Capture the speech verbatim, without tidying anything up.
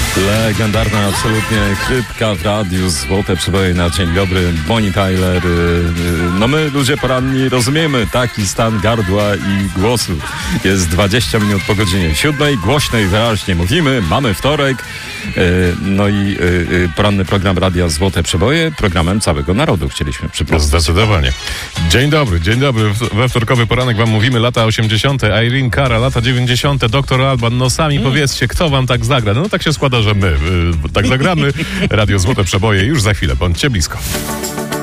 Legendarna absolutnie chrypka w radiu, złote przeboje na dzień dobry, Bonnie Tyler. No my, ludzie poranni, rozumiemy taki stan gardła i głosu. Jest dwadzieścia minut po godzinie siódmej, głośno i wyraźnie mówimy, mamy wtorek. No i poranny program Radia Złote Przeboje programem całego narodu chcieliśmy przypomnieć. Zdecydowanie. Dzień dobry, dzień dobry. We wtorkowy poranek wam mówimy lata osiemdziesiąte, Irene Cara, lata dziewięćdziesiąte, doktor Alban. No sami hmm. powiedzcie, kto wam tak zagra. No tak się składa, że my y, tak zagramy. Radio Złote Przeboje już za chwilę. Bądźcie blisko.